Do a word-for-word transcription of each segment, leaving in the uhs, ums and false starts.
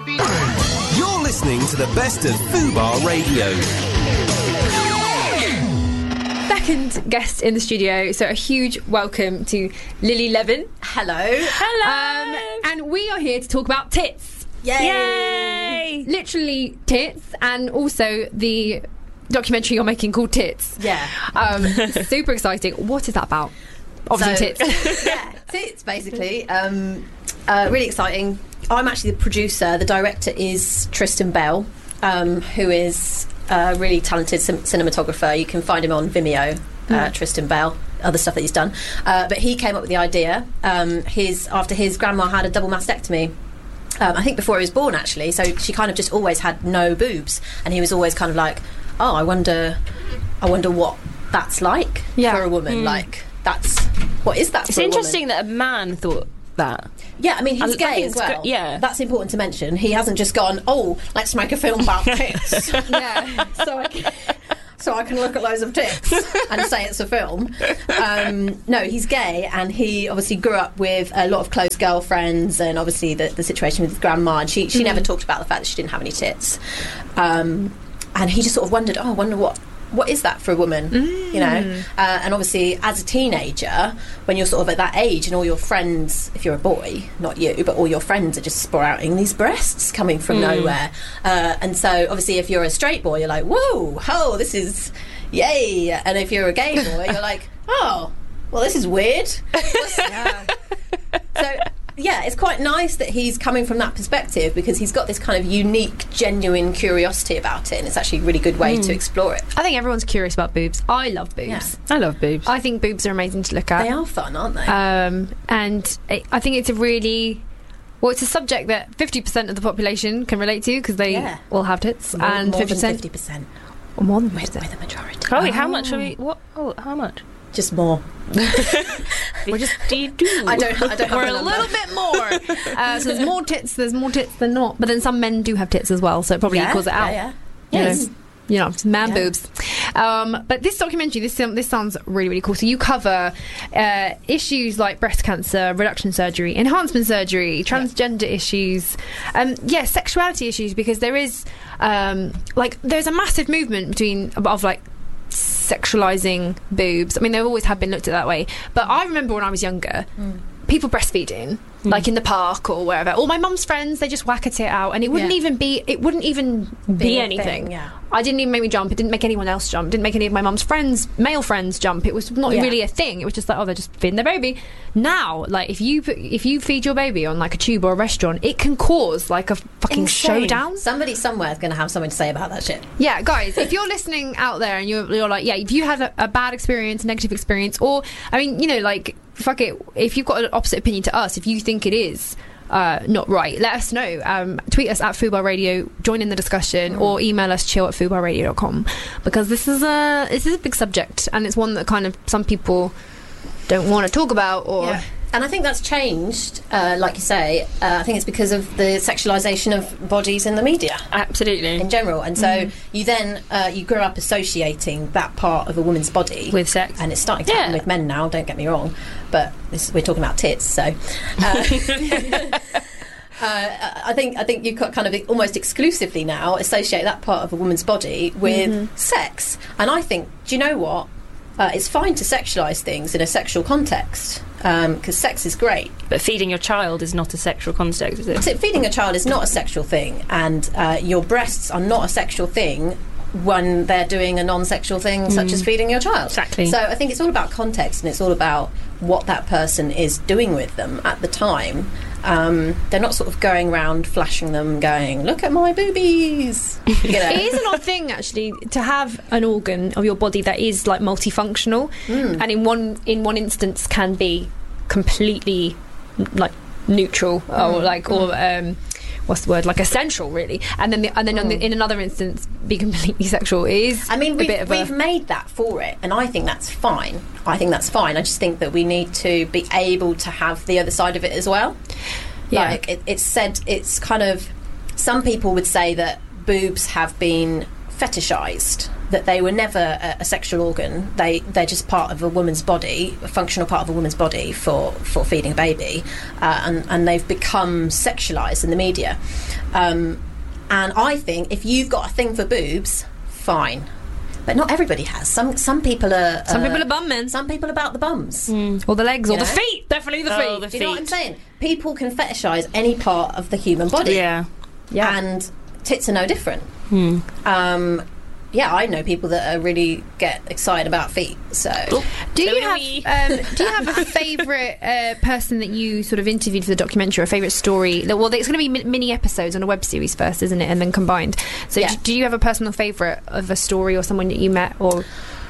You're listening to the best of Fubar Radio. Second guest in the studio, so a huge welcome to Lily Levin. Hello. Hello. Um, and we are here to talk about tits. Yay. Yay! Literally tits, and also the documentary you're making called Tits. Yeah. Um, super exciting. What is that about? Obviously so, tits. Yeah, tits, basically. Um, uh, really exciting. I'm actually the producer. The director is Tristan Bell, um, who is a really talented cin- cinematographer. You can find him on Vimeo, uh, mm. Tristan Bell, other stuff that he's done. Uh, but he came up with the idea um, his after his grandma had a double mastectomy. Um, I think before he was born, actually. So she kind of just always had no boobs. And he was always kind of like, oh, I wonder, I wonder what that's like yeah. for a woman. Mm. Like, that's, what is that It's for a interesting woman? that a man thought that. Yeah, I mean, he's I gay as well. Gr- yeah. That's important to mention. He hasn't just gone, oh, let's make a film about tits. yeah. So I can, so I can look at loads of tits and say it's a film. Um, no, he's gay, and he obviously grew up with a lot of close girlfriends, and obviously the, the situation with his grandma, and she, she mm-hmm. never talked about the fact that she didn't have any tits. Um, and he just sort of wondered, oh, I wonder what... what is that for a woman, mm. you know? Uh, and obviously, as a teenager, when you're sort of at that age and all your friends, if you're a boy, not you, but all your friends are just sprouting these breasts coming from mm. nowhere. Uh, and so, obviously, if you're a straight boy, you're like, whoa, oh, this is, yay. And if you're a gay boy, you're like, oh, well, this is weird. yeah. So... yeah, it's quite nice that he's coming from that perspective, because he's got this kind of unique, genuine curiosity about it, and it's actually a really good way mm. to explore it. I think everyone's curious about boobs. I love boobs. Yeah. I love boobs. I think boobs are amazing to look at. They are fun, aren't they? Um, and it, I think it's a really... well, it's a subject that fifty percent of the population can relate to, because they yeah. all have tits. More, and more fifty percent, than fifty percent. Or more than fifty percent. We're, we're the majority. Oh, wait, how much are we... What? Oh, how much? Just more. We're just do do. I don't. I don't. Have We're a, a little bit more. Uh, so there's more tits. There's more tits than not. But then some men do have tits as well, so it probably yeah, equals it out. Yeah, yeah. You yes. know, you know, man yeah. boobs. Um, but this documentary, this um, this sounds really really cool. So you cover uh, issues like breast cancer, reduction surgery, enhancement surgery, transgender yeah. issues, um, yeah, sexuality issues. Because there is um, like there's a massive movement between of like. sexualizing boobs. I mean, they've always have been looked at that way, but I remember when I was younger mm. people breastfeeding mm. like in the park or wherever, all my mum's friends, they just whack a tit out, and it wouldn't yeah. even be it wouldn't even be, be anything thing, yeah. I didn't even make me jump, it didn't make anyone else jump, it didn't make any of my mum's friends, male friends, jump. It was not yeah. really a thing. It was just like, oh, they're just feeding their baby. Now, like, if you put, if you feed your baby on like a tube or a restaurant, it can cause like a fucking Insane. showdown. Somebody somewhere is going to have something to say about that shit. Yeah, guys, if you're listening out there and you're, you're like, yeah, if you had a, a bad experience, negative experience, or I mean, you know, like, fuck it, if you've got an opposite opinion to us, if you think it is uh, not right, let us know. Um, tweet us at Fubar Radio, join in the discussion, mm. or email us chill at fubar radio dot com, because this is a this is a big subject, and it's one that kind of some people don't want to talk about. Or yeah. And I think that's changed, uh, like you say. Uh, I think it's because of the sexualisation of bodies in the media. Absolutely. In general. And so mm. you then, uh, you grow up associating that part of a woman's body with sex. And it's starting to yeah. happen with men now, don't get me wrong. But this, we're talking about tits, so... Uh, Uh, I think I think you kind of almost exclusively now associate that part of a woman's body with mm-hmm. sex. And I think, do you know what? Uh, it's fine to sexualise things in a sexual context, because um, sex is great. But feeding your child is not a sexual context, is it? So feeding a child is not a sexual thing, and uh, your breasts are not a sexual thing when they're doing a non-sexual thing mm. such as feeding your child. Exactly. So I think it's all about context, and it's all about what that person is doing with them at the time. Um, they're not sort of going around flashing them, going, "Look at my boobies." You know? It is an odd thing, actually, to have an organ of your body that is like multifunctional, mm. and in one in one instance can be completely like neutral mm. or like mm. or um, what's the word, like essential, really, and then the, and then mm. on the, in another instance be completely sexual. It is I mean, a we've, bit of we've a... made that for it, and I think that's fine. I think that's fine. I just think that we need to be able to have the other side of it as well. Yeah. Like it, it's said, it's kind of, some people would say that boobs have been fetishised that they were never a, a sexual organ. They they're just part of a woman's body, a functional part of a woman's body for, for feeding a baby, uh, and and they've become sexualised in the media. Um, and I think if you've got a thing for boobs, fine. But not everybody has. Some some people are. Some uh, people are bum men. Some people are about the bums. Or the legs, or You the know? feet. Definitely the Oh, feet. the Do you know what I'm feet. saying? People can fetishise any part of the human body. Yeah. Yeah. And tits are no different. Hmm. Um, yeah, I know people that uh, really get excited about feet. So Do you Louis. have um, do you have a favourite uh, person that you sort of interviewed for the documentary, or a favourite story? That- Well, it's going to be mi- mini episodes on a web series first, isn't it, and then combined. So, Yeah. do, do you have a personal favourite of a story or someone that you met? Or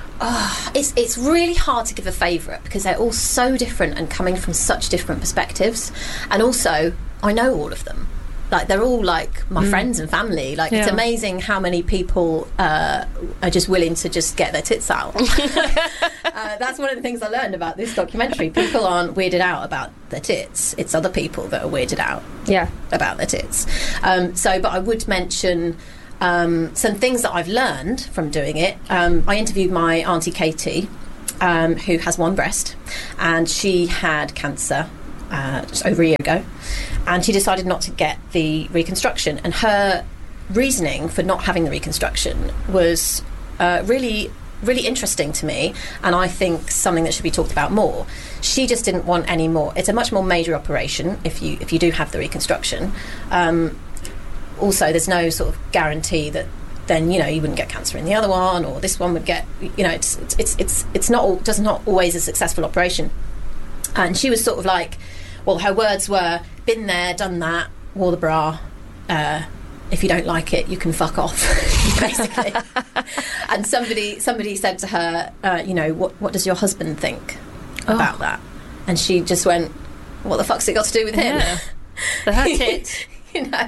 it's it's really hard to give a favourite because they're all so different and coming from such different perspectives. And also, I know all of them. Like, they're all like my friends and family. Like, it's Yeah. amazing how many people uh, are just willing to just get their tits out. uh, that's one of the things I learned about this documentary. People aren't weirded out about their tits. It's other people that are weirded out yeah, about their tits. Um, so, but I would mention um, some things that I've learned from doing it. Um, I interviewed my auntie Katie, um, who has one breast, and she had cancer uh, just over a year ago, and she decided not to get the reconstruction. And her reasoning for not having the reconstruction was uh, really really interesting to me, and I think something that should be talked about more. She just didn't want any more. It's a much more major operation if you if you do have the reconstruction. Um, also, there's no sort of guarantee that then, you know, you wouldn't get cancer in the other one, or this one would get, you know, it's it's it's it's, it's not all, does not always a successful operation. And she was sort of like, well, her words were, been there, done that, wore the bra. Uh, if you don't like it, you can fuck off, basically. And somebody somebody said to her, uh, you know, what what does your husband think about that? And she just went, what the fuck's it got to do with him? Yeah. The her tits. You know.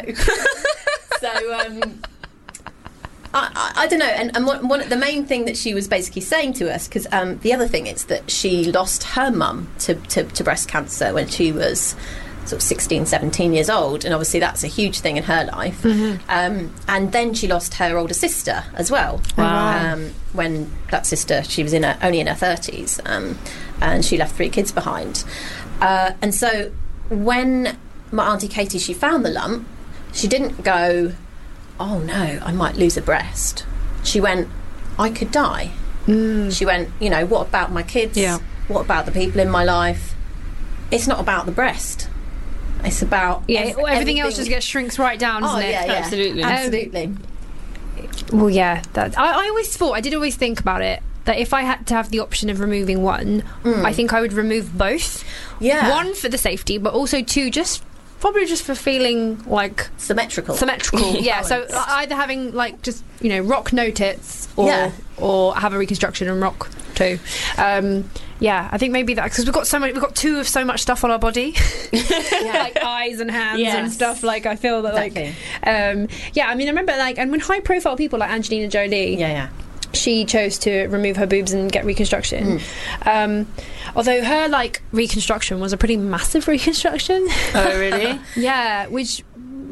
So um, I, I, I don't know. And, and one, one, the main thing that she was basically saying to us, because um, the other thing is that she lost her mum to, to, to breast cancer when she was sort of sixteen, seventeen years old, and obviously that's a huge thing in her life. Mm-hmm. Um, and then she lost her older sister as well. Wow. Um, when that sister, she was in her, only in her thirties, um, and she left three kids behind. Uh, and so when my auntie Katie, she found the lump, she didn't go, oh no, I might lose a breast. She went, I could die. Mm. She went, you know, what about my kids? Yeah. What about the people in my life? It's not about the breast. It's about yeah. ev- everything, else just gets shrinks right down, doesn't Oh it? yeah, yeah, Absolutely. absolutely. Well, yeah. That I, I always thought, I did always think about it, that if I had to have the option of removing one, I think I would remove both. Yeah. One for the safety, but also two, just probably just for feeling like Symmetrical. symmetrical. Yeah. So Balanced. uh, either having like just, you know, rock no tits, or Yeah. or have a reconstruction and rock two. Um, yeah, I think maybe that, because we've got so much, we've got two of so much stuff on our body, like eyes and hands and Yes. stuff. Like I feel that, like, Exactly. um, yeah. I mean, I remember like, and when high-profile people like Angelina Jolie, Yeah, yeah. she chose to remove her boobs and get reconstruction. Mm. Um, although her like reconstruction was a pretty massive reconstruction. Oh, really? Yeah, which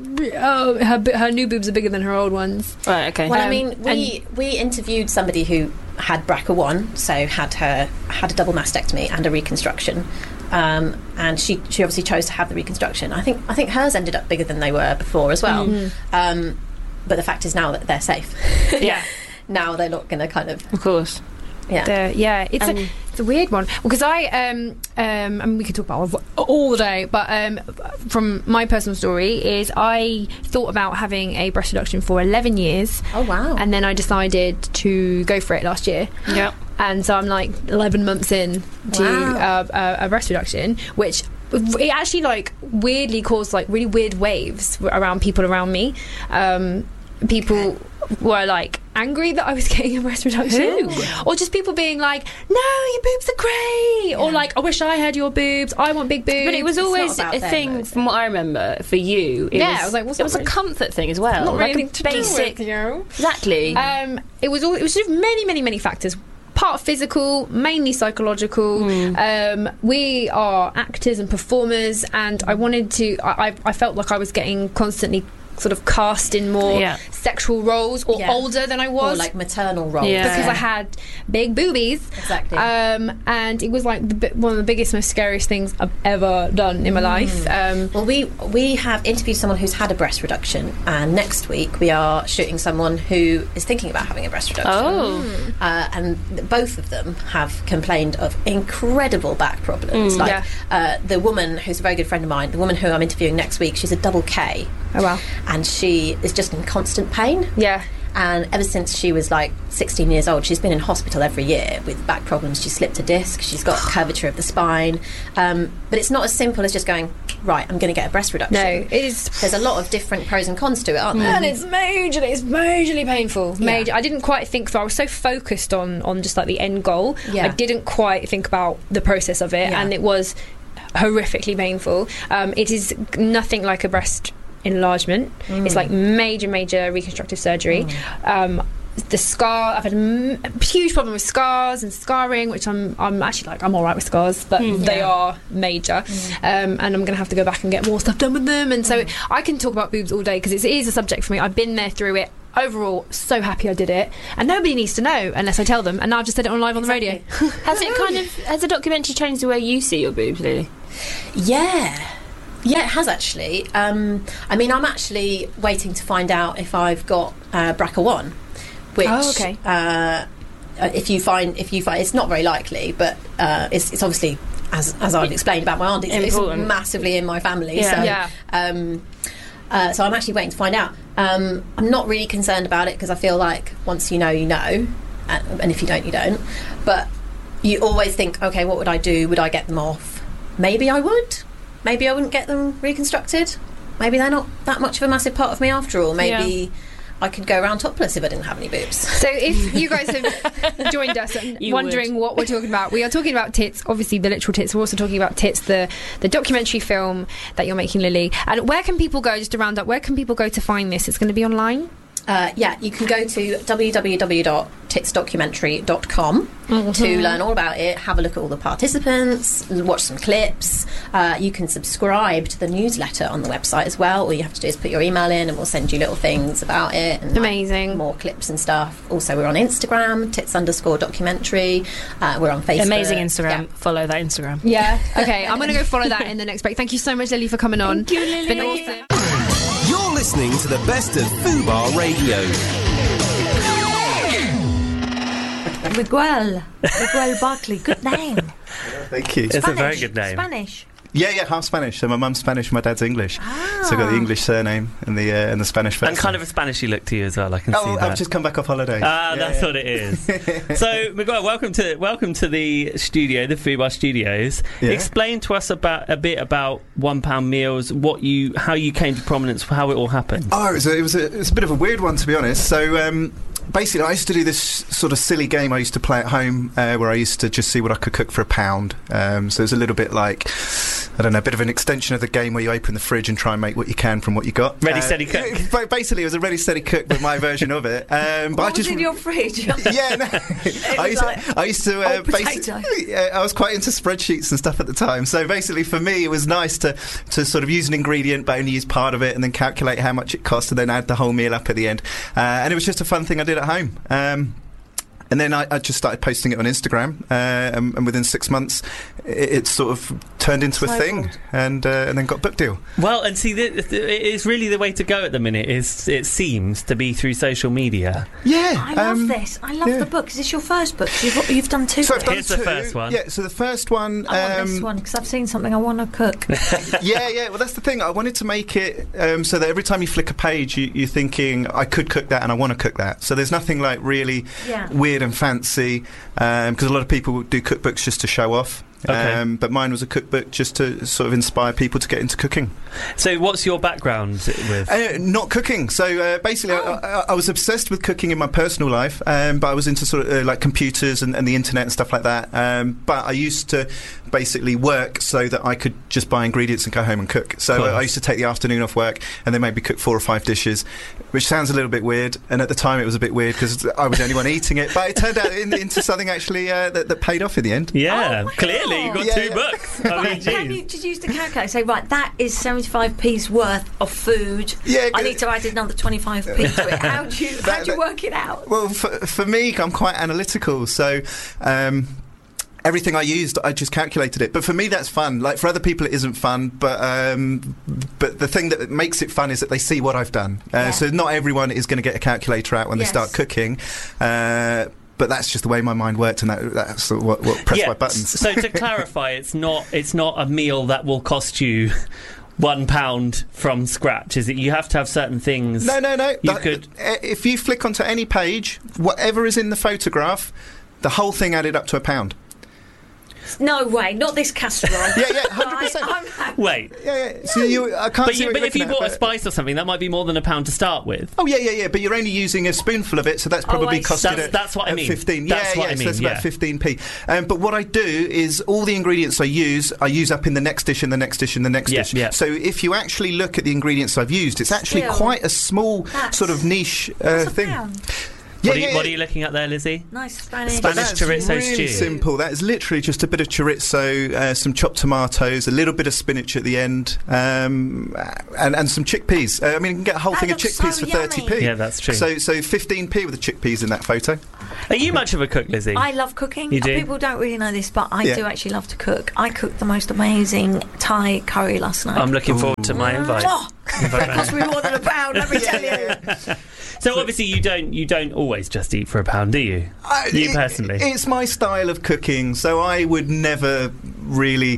oh, her b- her new boobs are bigger than her old ones. Right, okay. Well, I Um, mean, we we interviewed somebody who had B R C A one, so had her had a double mastectomy and a reconstruction, um, and she she obviously chose to have the reconstruction. I think I think hers ended up bigger than they were before as well. Um, but the fact is now that they're safe. Yeah, Now they're not going to kind of of course. yeah. The, yeah, it's Um, a it's a weird one because I um um I mean we could talk about it all day, but um from my personal story is I thought about having a breast reduction for eleven years. Oh wow. And then I decided to go for it last year. Yeah. And so I'm like eleven months in to Wow. uh, a, a breast reduction, which it actually like weirdly caused like really weird waves around people around me. Um, people were like angry that I was getting a breast reduction, or just people being like, "No, your boobs are great," or Yeah. like, "I wish I had your boobs. I want big boobs." But it was It's always not about a them, thing, though, is from what I remember, for you. It Yeah, was, I was like, what's it was that a really- comfort thing as well. not like really a to basic. do with you. Exactly. Um, it was all. It was sort of many, many, many factors. Part physical, mainly psychological. Um, we are actors and performers, and I wanted to. I, I I felt like I was getting constantly sort of cast in more Yeah. sexual roles or Yeah. older than I Or was. like maternal roles. Yeah. because I had big boobies. Exactly. Um, and it was like the, bi- one of the biggest, most scariest things I've ever done in my life. Um, Well, we we have interviewed someone who's had a breast reduction, and next week we are shooting someone who is thinking about having a breast reduction. Oh. Uh, and th- both of them have complained of incredible back problems. like yeah. uh, the woman who's a very good friend of mine, the woman who I'm interviewing next week, she's a double K, oh, wow. and she is just in constant pain. Yeah. And ever since she was like sixteen years old, she's been in hospital every year with back problems. She slipped a disc, she's got curvature of the spine. Um, but it's not as simple as just going, right, I'm going to get a breast reduction. No, it is. There's a lot of different pros and cons to it, aren't there? And it's majorly, it's majorly painful. Yeah. Major. I didn't quite think through. I was so focused on on just like the end goal. Yeah. I didn't quite think about the process of it, Yeah. and it was horrifically painful. Um, it is nothing like a breast enlargement. It's like major, major reconstructive surgery. Um, the scar, I've had a m- huge problem with scars and scarring, which I'm I'm actually like I'm all right with scars, but they Yeah. are major, um, and I'm going to have to go back and get more stuff done with them. And so I can talk about boobs all day because it is a subject for me. I've been there through it. Overall, so happy I did it, and nobody needs to know unless I tell them. And now I've just said it on live on the radio. Has it kind of has the documentary changed the way you see your boobs, Lily? Yeah. Yeah, it has actually. Um, I mean, I'm actually waiting to find out if I've got uh, B R C A one, which Oh, okay. uh, if you find if you find it's not very likely, but uh, it's, it's obviously as as I've explained about my aunt, it's, it's Important. massively in my family. Yeah. So, Yeah. Um, uh, so I'm actually waiting to find out. Um, I'm not really concerned about it because I feel like once you know, you know, and, and if you don't, you don't. But you always think, okay, what would I do? Would I get them off? Maybe I would. Maybe I wouldn't get them reconstructed. Maybe they're not that much of a massive part of me after all. Maybe I could go around topless if I didn't have any boobs. So if you guys have joined us and You wondering what we're talking about, we are talking about tits, obviously the literal tits. We're also talking about Tits, the, the documentary film that you're making, Lily. And where can people go, just to round up, where can people go to find this? It's going to be online? Uh, yeah, you can go to w w w dot tits documentary dot com to learn all about it, have a look at all the participants, watch some clips. Uh, you can subscribe to the newsletter on the website as well. All you have to do is put your email in and we'll send you little things about it. And like, Amazing. more clips and stuff. Also, we're on Instagram, tits underscore documentary. Uh, we're on Facebook. Amazing Instagram. Yeah. Follow that Instagram. Yeah. Okay, I'm going to go follow that in the next break. Thank you so much, Lily, for coming on. Thank you, Lily. Been awesome. You're listening to the best of Fubar Radio. Miguel. Miguel Barkley. Good name. Thank you. It's a very Spanish. good name. Spanish. Yeah, yeah, half Spanish. So my mum's Spanish, my dad's English. Ah. So I've got the English surname and the uh, and the Spanish first And kind of name. a Spanishy look to you as well. I can see Oh, that. I've just come back off holiday. Ah, Yeah, that's yeah. what it is. So, Miguel, welcome to welcome to the studio, the Fubar Studios. Yeah. Explain to us about a bit about One Pound Meals, what you, how you came to prominence, how it all happened. Oh, it was a, it was a, it was a bit of a weird one, to be honest. So um, basically, I used to do this sort of silly game I used to play at home uh, where I used to just see what I could cook for a pound. Um, so it was a little bit like, I don't know, a bit of an extension of the game where you open the fridge and try and make what you can from what you got. Ready, Uh, steady, cook. ba- Basically, it was a ready, steady cook, but my version of it. Um, but I What was just in your fridge? yeah, no. I used, like I used to. Uh, old potato. basically, yeah, I was quite into spreadsheets and stuff at the time. So basically, for me, it was nice to to sort of use an ingredient, but only use part of it, and then calculate how much it cost, and then add the whole meal up at the end. Uh, and it was just a fun thing I did at home. Um, And then I, I just started posting it on Instagram, uh, and, and within six months, it, it sort of turned into a thing, and uh, and then got book deal. Well, and see, the, the, it's really the way to go at the minute. Is it seems to be through social media. Yeah, I love um, this. I love yeah. the book. Is this your first book? You've, you've done two So I've books. done Here's the two. first one. Yeah, so the first one. I want um, this one because I've seen something I want to cook. yeah, yeah. Well, that's the thing. I wanted to make it um, so that every time you flick a page, you, you're thinking, I could cook that and I want to cook that. So there's nothing like really Yeah. weird and fancy, because a lot of people do cookbooks just to show off. Okay. Um, but mine was a cookbook just to sort of inspire people to get into cooking. So, what's your background with? Uh, not cooking. So uh, basically, I, I, I was obsessed with cooking in my personal life, um, but I was into sort of uh, like computers and, and the internet and stuff like that. Um, but I used to basically work so that I could just buy ingredients and go home and cook. So Cool. I used to take the afternoon off work and then maybe cook four or five dishes, which sounds a little bit weird. And at the time, it was a bit weird because I was the only one eating it. But it turned out in, into something actually uh, that, that paid off in the end. Yeah, Oh, wow. clearly you got Yeah, two yeah. books. I mean, Can geez. you just use the calculator? Say, right, that is seventy-five p's worth of food. Yeah, I need to add another twenty-five p to it. How do you, how That- do you that- work it out? Well, for, for me, I'm quite analytical, so um, everything I used, I just calculated it. But for me, that's fun. Like, for other people, it isn't fun, but um, but the thing that makes it fun is that they see what I've done. Uh, Yeah. So not everyone is going to get a calculator out when Yes. they start cooking. Uh, but that's just the way my mind worked, and that, that's what, what pressed my buttons. So to clarify, it's not it's not a meal that will cost you one pound from scratch, is it? You have to have certain things. No, no, no. You That- could. uh, If you flick onto any page, whatever is in the photograph, the whole thing added up to a pound. No way, not this casserole. Yeah, yeah, one hundred I, percent. I'm happy. Wait, Yeah, yeah. So you, I can't but, see you, what but you're if you looking bought at, a but- spice or something, that might be more than a pound to start with. Oh yeah, yeah, yeah. But you're only using a spoonful of it, so that's probably I costed That's- it. that's what I at mean. Fifteen. That's yeah, what yeah. I mean, So that's yeah. about fifteen p. Um, but what I do is all the ingredients I use, I use up in the next dish, and the next dish, and the next Yeah, dish. yeah. So if you actually look at the ingredients I've used, it's actually Still, quite a small that's- sort of niche uh, What's a thing. pound? Yeah, what, are you, yeah, what are yeah. you looking at there, Lizzie? Nice Spanish. Spanish That's chorizo really stew. simple. That is literally just a bit of chorizo, uh, some chopped tomatoes, a little bit of spinach at the end, um, and, and some chickpeas. Uh, I mean, you can get a whole That thing of looks chickpeas so for thirty p. yummy. Yeah, that's true. So, so fifteen p with the chickpeas in that photo. Are you much of a cook, Lizzie? I love cooking. You do? People don't really know this, but I Yeah. do actually love to cook. I cooked the most amazing Thai curry last night. I'm looking forward to my invite. Oh, that cost me more than a pound, let me tell you. So obviously you don't you don't always just eat for a pound, do you? I- You it- personally? It's my style of cooking, so I would never really,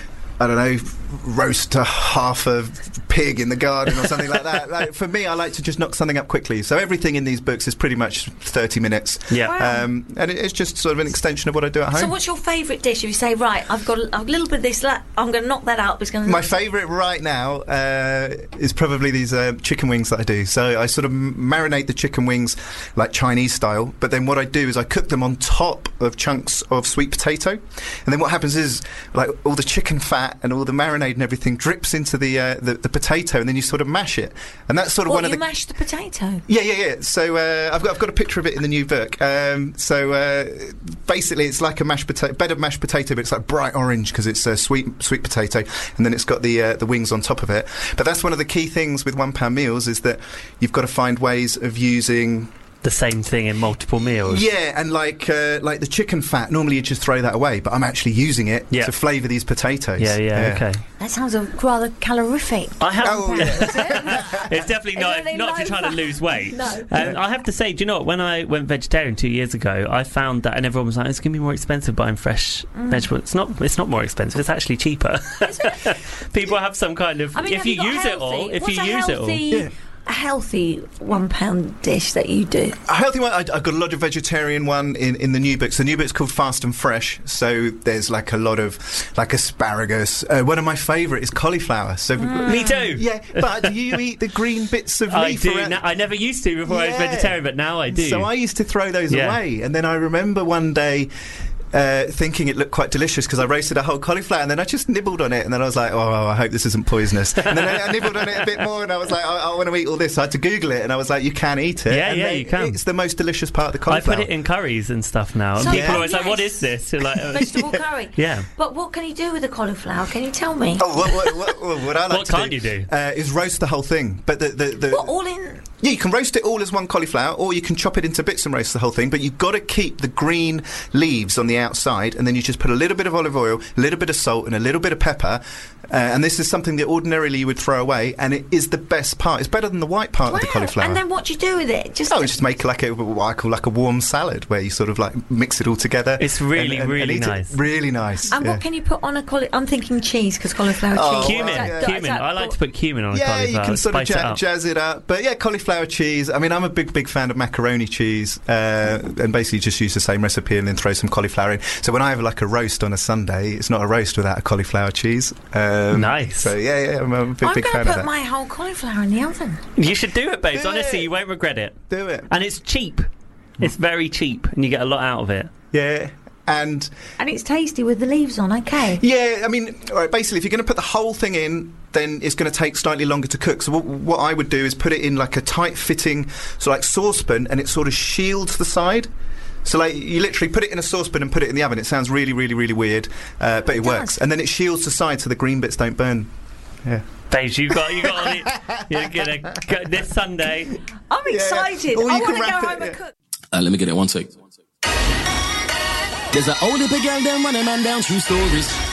I don't know, roast a half a pig in the garden or something like that. Like, for me, I like to just knock something up quickly. So everything in these books is pretty much thirty minutes. Yeah. Wow. Um, and it, it's just sort of an extension of what I do at home. So what's your favourite dish? If you say, right, I've got a, a little bit of this, la- I'm going to knock that out. It's going to My favourite right now uh, is probably these uh, chicken wings that I do. So I sort of m- marinate the chicken wings like Chinese style, but then what I do is I cook them on top of chunks of sweet potato, and then what happens is like all the chicken fat and all the marinade and everything drips into the uh, the, the potato, and then you sort of mash it, and that's sort of What, one of you the mash the potato? yeah, yeah, yeah. So uh, I've got I've got a picture of it in the new book. Um, so uh, basically, it's like a mashed potato, bed of mashed potato, but it's like bright orange because it's a sweet sweet potato, and then it's got the uh, the wings on top of it. But that's one of the key things with one pound meals is that you've got to find ways of using. The same thing in multiple meals. Yeah, and like uh, like the chicken fat, normally you just throw that away, but I'm actually using it Yeah. to flavour these potatoes. Yeah, yeah, okay. That sounds a rather calorific. I have. Oh, yeah. It's definitely Is not there any not if you're low trying to fat? lose weight. No. And I have to say, do you know what? When I went vegetarian two years ago, I found that, and everyone was like, "It's going to be more expensive buying fresh Mm. vegetables." It's not. It's not more expensive. It's actually cheaper. People have some kind of. I mean, if have you got use it all, healthy- if what's you a use it all, healthy, Yeah. a healthy one pound dish that you do? A healthy one. I, I've got a lot of vegetarian one in, in the new books. The new book's called Fast and Fresh, so there's like a lot of like asparagus. Uh, one of my favourite is cauliflower. So me too. yeah, but do you eat the green bits of I leaf do. around- Now, I never used to before I was Yeah. vegetarian, but now I do. So I used to throw those Yeah. away, and then I remember one day. Uh, thinking it looked quite delicious because I roasted a whole cauliflower and then I just nibbled on it and then I was like, oh, I hope this isn't poisonous. And then I, I nibbled on it a bit more and I was like, I, I want to eat all this. So I had to Google it and I was like, you can eat it. Yeah, And yeah, then you can. It's the most delicious part of the I cauliflower. put it in curries and stuff now, and So- people Yeah. are always like, "What Yes. is this?" You're like, uh, Vegetable curry. yeah. But what can you do with the cauliflower? Can you tell me? Oh, what, what, what, what, what I like What to can't do, you do? Uh, is roast the whole thing. But the, the, the What, all in? yeah, you can roast it all as one cauliflower, or you can chop it into bits and roast the whole thing. But you've got to keep the green leaves on the outside, and then you just put a little bit of olive oil, a little bit of salt, and a little bit of pepper. Uh, and this is something that ordinarily you would throw away, and it is the best part. It's better than the white part of the Wow. cauliflower. And then what do you do with it? Just Oh, just make like a what I call like a warm salad, where you sort of like mix it all together. It's really, and- and- and really eat it. nice. Really nice. and yeah. what can you put on a cauliflower? I'm thinking cheese because cauliflower Oh, cheese. Cumin, Is that- yeah. is cumin. that- I like to put cumin on a Yeah, cauliflower. you can sort of spice it ja- up. jazz it up. But yeah, cauliflower cheese. I mean, I'm a big, big fan of macaroni cheese, uh, and basically just use the same recipe and then throw some cauliflower in. So when I have like a roast on a Sunday, it's not a roast without a cauliflower cheese. Um, Nice. So yeah, yeah, I'm a big, I'm big going fan to of put that. my whole cauliflower in the oven. You should do it, babes. Do Honestly, it. you won't regret it. Do it. And it's cheap. It's very cheap, and you get a lot out of it. Yeah. and And it's tasty with the leaves on, okay. yeah, I mean, all right, basically, if you're going to put the whole thing in, then it's going to take slightly longer to cook. So what, what I would do is put it in like a tight-fitting, so like saucepan, and it sort of shields the side. So like you literally put it in a saucepan and put it in the oven. It sounds really, really, really weird, uh, but it, It works. does. And then it shields the side so the green bits don't burn. Yeah. Paige, you got you got on it. You're gonna go this Sunday. I'm yeah. excited. Or I you want can to go wrap it, home and yeah. cook. Uh, let me get it one take. There's an old hippie girl, them running man down true stories.